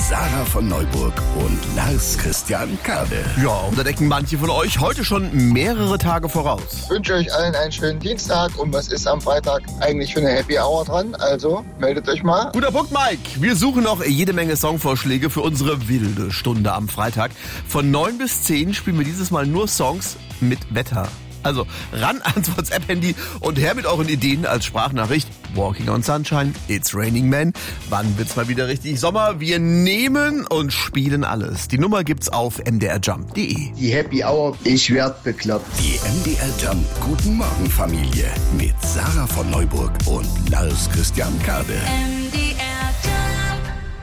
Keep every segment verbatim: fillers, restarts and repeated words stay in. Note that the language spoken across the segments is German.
Sarah von Neuburg und Lars Christian Kade. Ja, und da denken manche von euch heute schon mehrere Tage voraus. Ich wünsche euch allen einen schönen Dienstag und was ist am Freitag eigentlich für eine Happy Hour dran? Also meldet euch mal. Guter Punkt, Mike. Wir suchen noch jede Menge Songvorschläge für unsere wilde Stunde am Freitag. Von neun bis zehn spielen wir dieses Mal nur Songs mit Wetter. Also ran ans WhatsApp-Handy und her mit euren Ideen als Sprachnachricht. Walking on Sunshine, It's Raining Men. Wann wird's mal wieder richtig Sommer? Wir nehmen und spielen alles. Die Nummer gibt's auf m d r jump punkt d e. Die Happy Hour, ich werd bekloppt. Die M D R Jump Guten Morgen Familie mit Sarah von Neuburg und Lars Christian Kade. M D R Jump.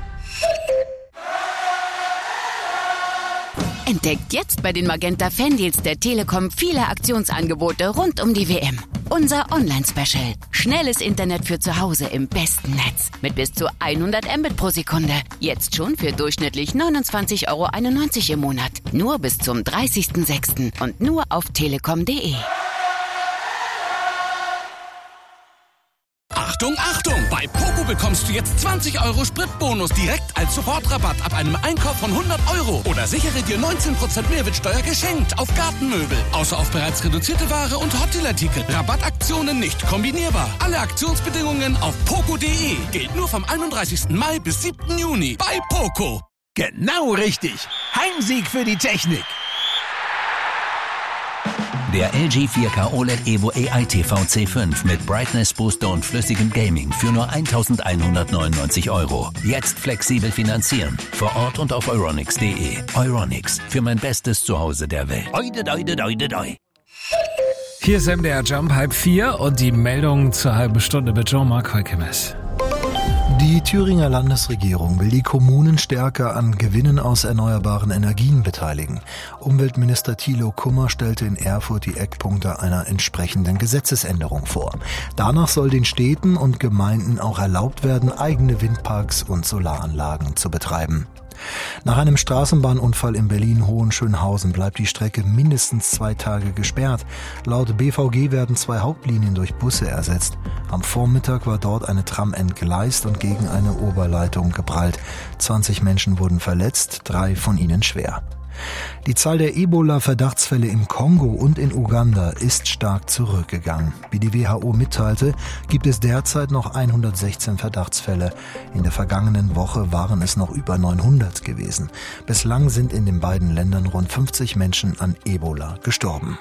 Entdeckt jetzt bei den Magenta Fandeals der Telekom viele Aktionsangebote rund um die W M. Unser Online-Special. Schnelles Internet für zu Hause im besten Netz. Mit bis zu hundert Mbit pro Sekunde. Jetzt schon für durchschnittlich neunundzwanzig Euro einundneunzig im Monat. Nur bis zum dreißigsten sechsten und nur auf telekom punkt d e. Achtung, Achtung! Bei Poco bekommst du jetzt zwanzig Euro Spritbonus direkt als Sofortrabatt ab einem Einkauf von hundert Euro. Oder sichere dir neunzehn Prozent Mehrwertsteuer geschenkt auf Gartenmöbel. Außer auf bereits reduzierte Ware und Hot-Deal-Artikel. Rabattaktionen nicht kombinierbar. Alle Aktionsbedingungen auf poco punkt d e. Gilt nur vom einunddreißigsten Mai bis siebten Juni. Bei Poco. Genau richtig. Heimsieg für die Technik. Der L G vier K O L E D Evo A I T V C fünf mit Brightness Booster und flüssigem Gaming für nur eintausendeinhundertneunundneunzig Euro. Jetzt flexibel finanzieren. Vor Ort und auf euronics punkt d e. Euronics. Für mein bestes Zuhause der Welt. Oide, oide, oide, oide. Hier ist M D R Jump, halb vier und die Meldung zur halben Stunde mit Jean-Marc Heukemes. Die Thüringer Landesregierung will die Kommunen stärker an Gewinnen aus erneuerbaren Energien beteiligen. Umweltminister Thilo Kummer stellte in Erfurt die Eckpunkte einer entsprechenden Gesetzesänderung vor. Danach soll den Städten und Gemeinden auch erlaubt werden, eigene Windparks und Solaranlagen zu betreiben. Nach einem Straßenbahnunfall in Berlin-Hohenschönhausen bleibt die Strecke mindestens zwei Tage gesperrt. Laut B V G werden zwei Hauptlinien durch Busse ersetzt. Am Vormittag war dort eine Tram entgleist und gegen eine Oberleitung geprallt. zwanzig Menschen wurden verletzt, drei von ihnen schwer. Die Zahl der Ebola-Verdachtsfälle im Kongo und in Uganda ist stark zurückgegangen. Wie die W H O mitteilte, gibt es derzeit noch hundertsechzehn Verdachtsfälle. In der vergangenen Woche waren es noch über neunhundert gewesen. Bislang sind in den beiden Ländern rund fünfzig Menschen an Ebola gestorben.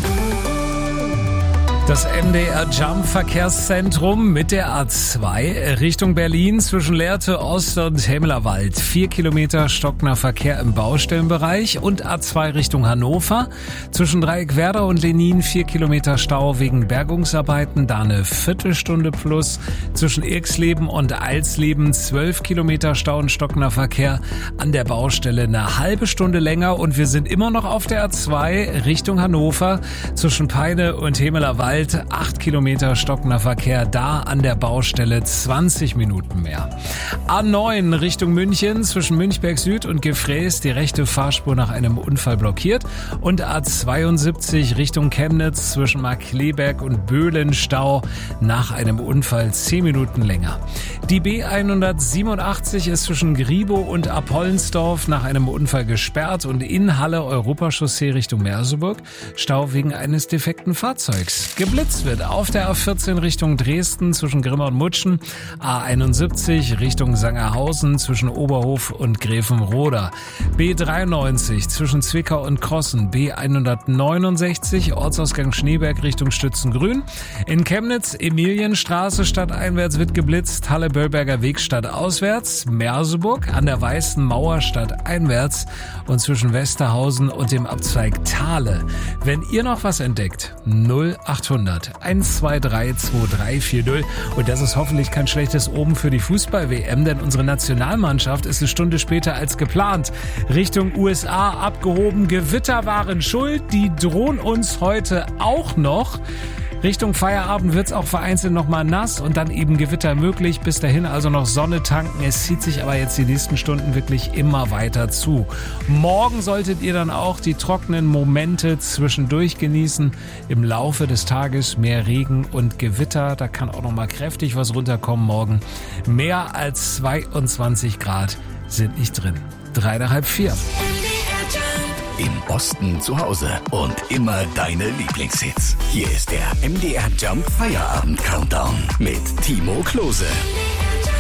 Das M D R Jump Verkehrszentrum mit der A zwei Richtung Berlin zwischen Lehrte Ost und Hemmelerwald. Vier Kilometer stockender Verkehr im Baustellenbereich und A zwei Richtung Hannover. Zwischen Dreieckwerder und Lenin vier Kilometer Stau wegen Bergungsarbeiten, da eine Viertelstunde plus. Zwischen Irxleben und Alsleben zwölf Kilometer Stau und stockender Verkehr. An der Baustelle eine halbe Stunde länger und wir sind immer noch auf der A zwei Richtung Hannover. Zwischen Peine und Hemmelerwald acht Kilometer stockender Verkehr, da an der Baustelle zwanzig Minuten mehr. A neun Richtung München, zwischen Münchberg Süd und Gefräß die rechte Fahrspur nach einem Unfall blockiert und A zweiundsiebzig Richtung Chemnitz zwischen Markkleeberg und Böhlen Stau nach einem Unfall zehn Minuten länger. Die B hundertsiebenundachtzig ist zwischen Griebow und Apollensdorf nach einem Unfall gesperrt und in Halle Europachaussee Richtung Merseburg Stau wegen eines defekten Fahrzeugs. Geblitzt wird auf der A vierzehn Richtung Dresden zwischen Grimma und Mutschen, A einundsiebzig Richtung Sangerhausen zwischen Oberhof und Gräfenroda, B dreiundneunzig zwischen Zwickau und Krossen, B hundertneunundsechzig Ortsausgang Schneeberg Richtung Stützengrün, in Chemnitz Emilienstraße stadteinwärts wird geblitzt, Halle-Böllberger Weg stadtauswärts, Merseburg an der Weißen Mauer stadteinwärts und zwischen Westerhausen und dem Abzweig Thale. Wenn ihr noch was entdeckt, null achthundert eins zwei drei zwei drei vier null. Und das ist hoffentlich kein schlechtes Omen für die Fußball-W M, denn unsere Nationalmannschaft ist eine Stunde später als geplant Richtung U S A abgehoben. Gewitter waren schuld, die drohen uns heute auch noch. Richtung Feierabend wird's auch vereinzelt nochmal nass und dann eben Gewitter möglich. Bis dahin also noch Sonne tanken. Es zieht sich aber jetzt die nächsten Stunden wirklich immer weiter zu. Morgen solltet ihr dann auch die trockenen Momente zwischendurch genießen. Im Laufe des Tages mehr Regen und Gewitter. Da kann auch nochmal kräftig was runterkommen morgen. Mehr als zweiundzwanzig Grad sind nicht drin. Drei nach halb vier. Im Osten zu Hause und immer deine Lieblingshits. Hier ist der M D R Jump Feierabend Countdown mit Timo Klose.